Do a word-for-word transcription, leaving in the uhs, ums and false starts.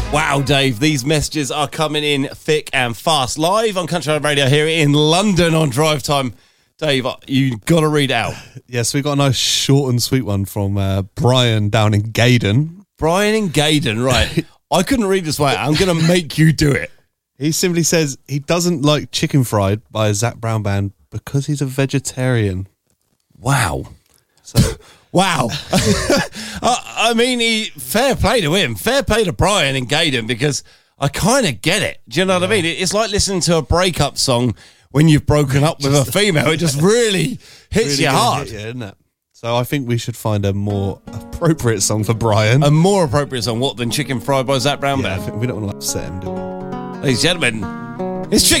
Wow, Dave, these messages are coming in thick and fast. Live on Country Road Radio here in London on Drive Time. Dave, you got to read it out. Yes, we got a nice short and sweet one from uh, Brian down in Gaydon. Brian in Gaydon, right. I couldn't read this one. I'm going to make you do it. He simply says he doesn't like Chicken Fried by Zac Brown Band because he's a vegetarian. Wow. So, wow. I, I mean, he, fair play to him. Fair play to Brian in Gaydon, because I kind of get it. Do you know yeah. what I mean? It's like listening to a breakup song when you've broken up with a female. It just really hits really you hard. Hit you, isn't it? So I think we should find a more appropriate song for Brian. A more appropriate song, what, than Chicken Fried by Zac Brown yeah, Band? I think we don't want to upset him, do we? Ladies and gentlemen, it's Chicken